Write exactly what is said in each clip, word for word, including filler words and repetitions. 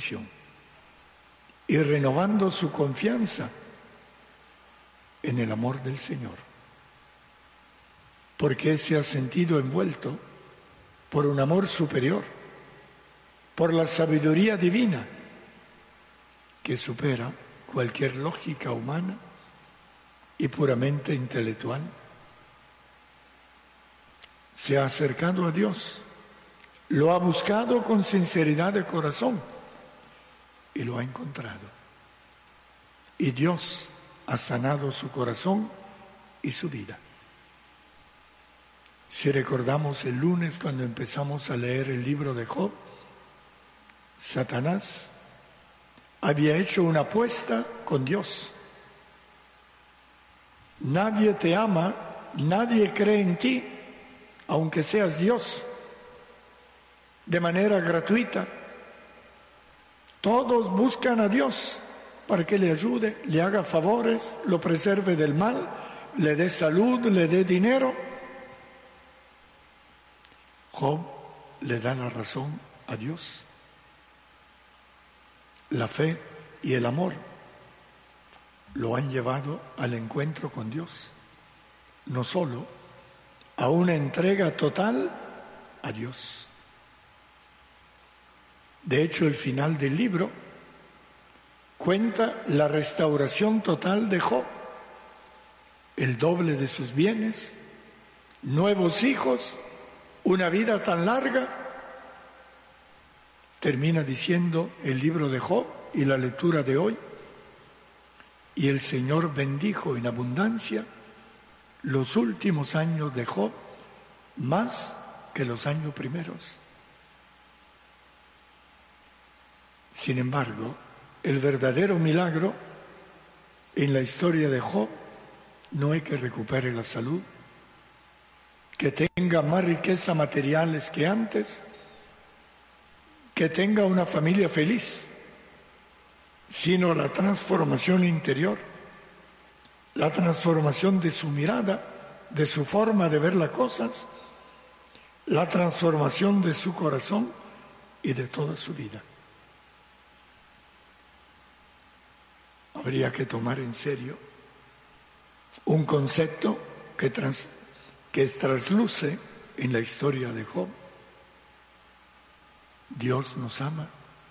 y renovando su confianza en el amor del Señor, porque se ha sentido envuelto por un amor superior, por la sabiduría divina que supera cualquier lógica humana y puramente intelectual. Se ha acercado a Dios, lo ha buscado con sinceridad de corazón y lo ha encontrado. Y Dios ha sanado su corazón y su vida. Si recordamos el lunes cuando empezamos a leer el libro de Job, Satanás había hecho una apuesta con Dios. Nadie te ama, nadie cree en ti, aunque seas Dios, de manera gratuita. Todos buscan a Dios para que le ayude, le haga favores, lo preserve del mal, le dé salud, le dé dinero. Job le da la razón a Dios. La fe y el amor lo han llevado al encuentro con Dios, no solo a una entrega total a Dios. De hecho, el final del libro cuenta la restauración total de Job, el doble de sus bienes, nuevos hijos, una vida tan larga. Termina diciendo el libro de Job y la lectura de hoy: y el Señor bendijo en abundancia los últimos años de Job más que los años primeros. Sin embargo, el verdadero milagro en la historia de Job no es que recupere la salud, que tenga más riquezas materiales que antes, que tenga una familia feliz, sino la transformación interior, la transformación de su mirada, de su forma de ver las cosas, la transformación de su corazón y de toda su vida. Habría que tomar en serio un concepto que, trans, que trasluce en la historia de Job. Dios nos ama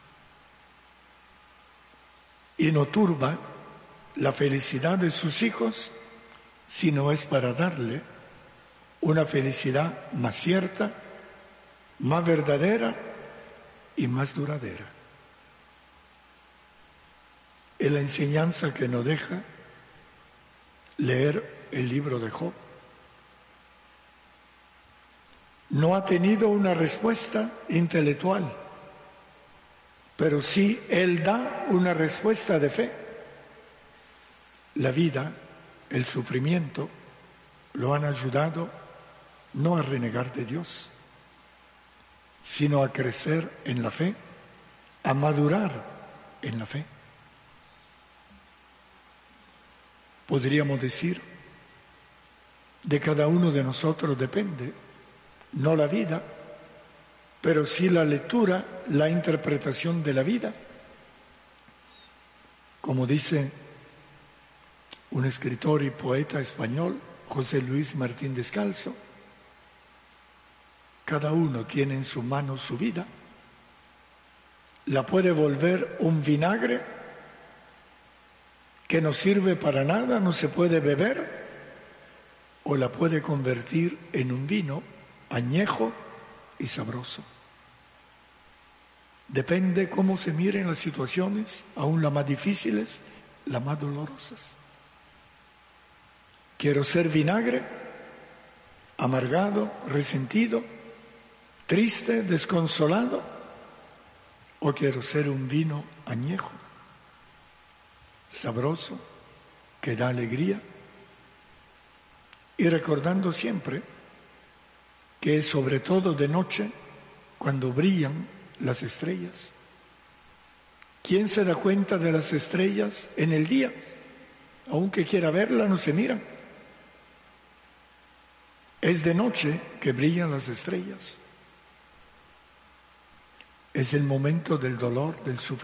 y no turba la felicidad de sus hijos, sino es para darle una felicidad más cierta, más verdadera y más duradera. Es la enseñanza que nos deja leer el libro de Job. No ha tenido una respuesta intelectual, pero sí él da una respuesta de fe. La vida, el sufrimiento, lo han ayudado no a renegar de Dios, sino a crecer en la fe, a madurar en la fe. Podríamos decir, de cada uno de nosotros depende, no la vida, pero sí la lectura, la interpretación de la vida. Como dice un escritor y poeta español, José Luis Martín Descalzo, cada uno tiene en su mano su vida, la puede volver un vinagre que no sirve para nada, no se puede beber, o la puede convertir en un vino añejo y sabroso. Depende cómo se miren las situaciones, aún las más difíciles, las más dolorosas. Quiero ser vinagre, amargado, resentido, triste, desconsolado, o quiero ser un vino añejo, sabroso, que da alegría, y recordando siempre que es sobre todo de noche cuando brillan las estrellas. ¿Quién se da cuenta de las estrellas en el día? Aunque quiera verlas, no se miran. Es de noche que brillan las estrellas. Es el momento del dolor, del sufrimiento.